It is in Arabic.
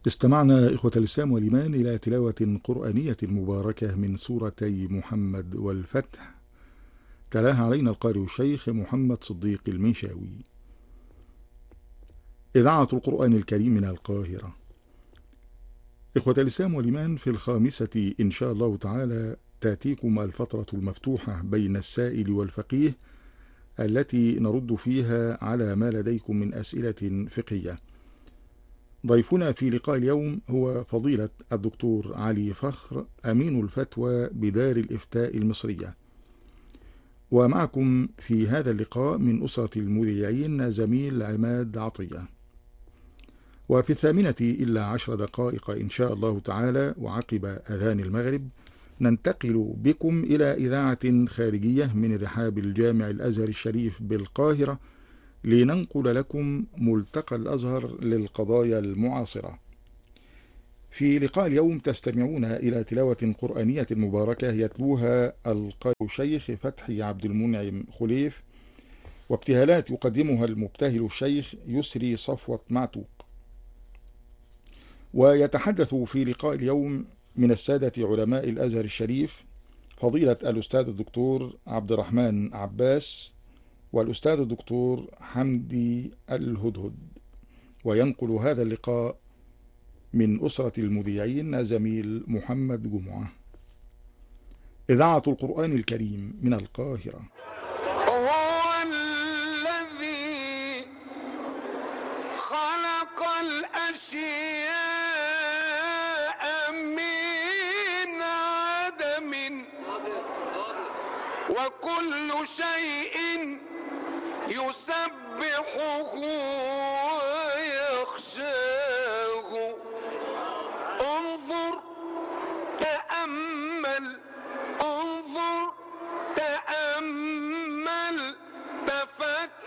استمعنا إخوة الإسلام والإيمان إلى تلاوة قرآنية مباركة من سورتي محمد والفتح، تلاها علينا القارئ الشيخ محمد صديق المنشاوي. إذاعة القرآن الكريم من القاهرة. إخوة الإسلام والإيمان، في الخامسة إن شاء الله تعالى تأتيكم الفترة المفتوحة بين السائل والفقيه، التي نرد فيها على ما لديكم من أسئلة فقهية. ضيفنا في لقاء اليوم هو فضيلة الدكتور علي فخر، أمين الفتوى بدار الإفتاء المصرية. ومعكم في هذا اللقاء من أسرة المذيعين زميل عماد عطية. وفي 8:10 إن شاء الله تعالى، وعقب أذان المغرب، ننتقل بكم إلى إذاعة خارجية من رحاب الجامع الأزهر الشريف بالقاهرة، لننقل لكم ملتقى الأزهر للقضايا المعاصرة. في لقاء اليوم تستمعون إلى تلاوة قرآنية مباركة يتلوها القارئ الشيخ فتحي عبد المنعم خليف، وابتهالات يقدمها المبتهل الشيخ يسري صفوة معتوق. ويتحدث في لقاء اليوم من السادة علماء الأزهر الشريف فضيلة الأستاذ الدكتور عبد الرحمن عباس والأستاذ الدكتور حمدي الهدهد. وينقل هذا اللقاء من أسرة المذيعين زميل محمد جمعة. إذاعة القرآن الكريم من القاهرة. هو الذي خلق الأشياء من عدم، وكل شيء يسبحه